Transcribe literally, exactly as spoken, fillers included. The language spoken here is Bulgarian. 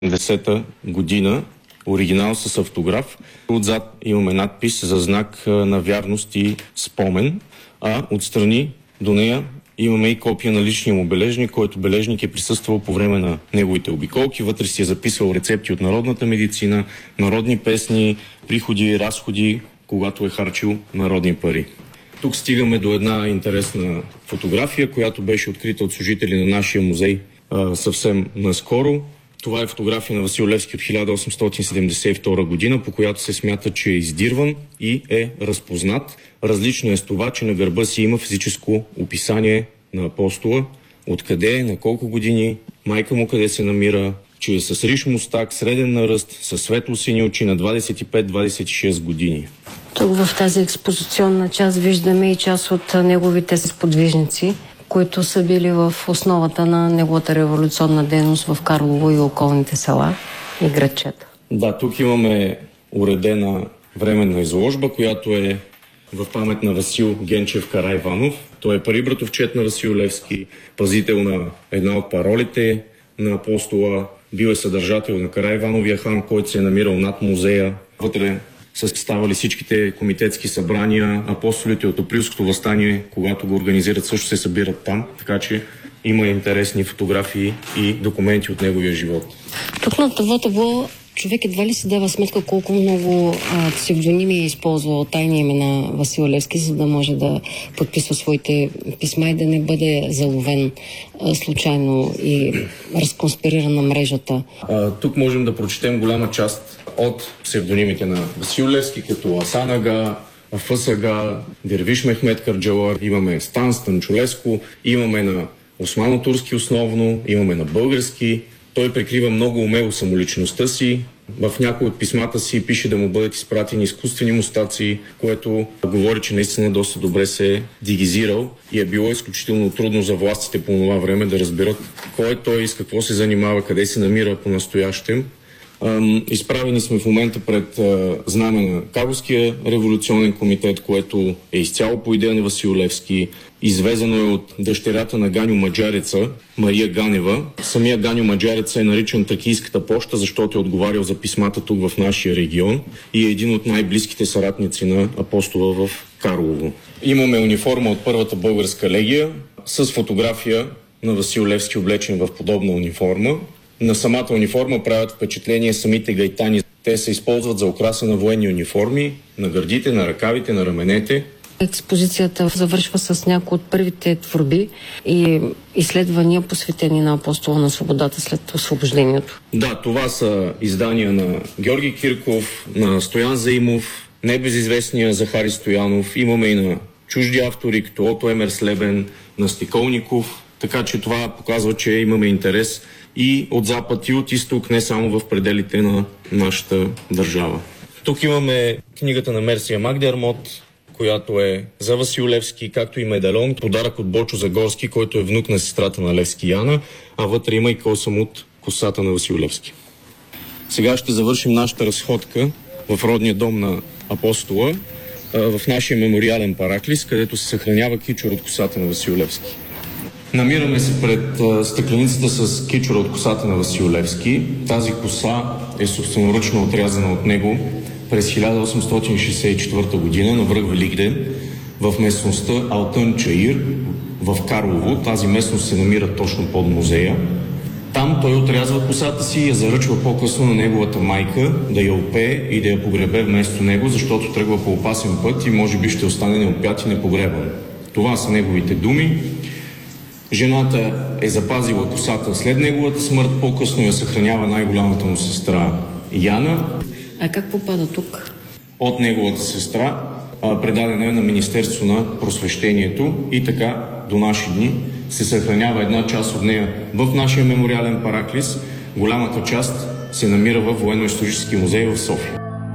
деветдесета година, оригинал с автограф. Отзад имаме надпис за знак на вярност и спомен, а отстрани до нея имаме и копия на личния му бележник, който бележник е присъствал по време на неговите обиколки. Вътре си е записвал рецепти от народната медицина, народни песни, приходи и разходи, когато е харчил народни пари. Тук стигаме до една интересна фотография, която беше открита от служители на нашия музей а, съвсем наскоро. Това е фотография на Васил Левски от хиляда осемстотин седемдесет и втора година, по която се смята, че е издирван и е разпознат. Различно е с това, че на гърба си има физическо описание на апостола, откъде е, на колко години, майка му къде се намира, че е с риш мустак, среден на ръст, със светло сини очи, на двадесет и пет до двадесет и шест години. Тук в тази експозиционна част виждаме и част от неговите сподвижници, които са били в основата на неговата революционна дейност в Карлово и околните села и градчета. Да, тук имаме уредена временна изложба, която е в памет на Васил Генчев Караиванов. Той е парибратовчет на Васил Левски, пазител на една от паролите на апостола, бил е съдържател на Караивановия хан, който се е намирал над музея. Вътре са ставали всичките комитетски събрания, апостолите от Априлското въстание, когато го организират, също се събират там, така че има интересни фотографии и документи от неговия живот. Тук на това табло човек едва ли си дава сметка колко много а, псевдоними е използвал тайни имена Васил Левски, за да може да подписва своите писма и да не бъде заловен а, случайно и разконспириран на мрежата. А, тук можем да прочетем голяма част от псевдонимите на Васил Левски, като Асан ага, Афъс ага, Дервиш Мехмед Кърджалар, имаме Стан Станчулеско, имаме на османо-турски основно, имаме на български. Той прикрива много умело самоличността си. В някои от писмата си пише да му бъдат изпратени изкуствени мустаци, което говори, че наистина доста добре се е дигизирал и е било изключително трудно за властите по това време да разберат кой е той и с какво се занимава, къде се намира по-настоящем. Изправени сме в момента пред знаме на Карловския революционен комитет, което е изцяло по идея на Васил Левски. Извезено е от дъщерята на Ганьо Маджареца, Мария Ганева. Самия Ганьо Маджареца е наричан Тракийската поща, защото е отговарял за писмата тук в нашия регион и е един от най-близките съратници на апостола в Карлово. Имаме униформа от първата българска легия с фотография на Васил Левски, облечен в подобна униформа. На самата униформа правят впечатление самите гайтани. Те се използват за украса на военни униформи, на гърдите, на ръкавите, на раменете. Експозицията завършва с някои от първите творби и изследвания, посветени на апостола на свободата след освобождението. Да, това са издания на Георги Кирков, на Стоян Заимов, небезизвестния Захари Стоянов. Имаме и на чужди автори, като Ото Емер Слебен, на Стиколников. Така че това показва, че имаме интерес и от запад и от изток, не само в пределите на нашата държава. Тук имаме книгата на Мерсия Магдермот, която е за Васил Левски, както и медальон, подарък от Бочо Загорски, който е внук на сестрата на Левски Яна, а вътре има и косъм от косата на Васил Левски. Сега ще завършим нашата разходка в родния дом на апостола, в нашия мемориален параклис, където се съхранява кичур от косата на Васил Левски. Намираме се пред а, стъкленицата с кичура от косата на Васил Левски. Тази коса е собственоръчно отрязана от него през хиляда осемстотин шейсет и четвърта година на връх Великден в местността Алтън Чаир в Карлово. Тази местност се намира точно под музея. Там той отрязва косата си и я заръчва по-късно на неговата майка да я опее и да я погребе вместо него, защото тръгва по опасен път и може би ще остане неопят и непогребан. Това са неговите думи. Жената е запазила косата след неговата смърт, по-късно я съхранява най-голямата му сестра Яна. А как попада тук? От неговата сестра, предадена е на Министерство на просвещението и така до наши дни се съхранява една част от нея в нашия мемориален параклис. Голямата част се намира в Военно-исторически музей в София.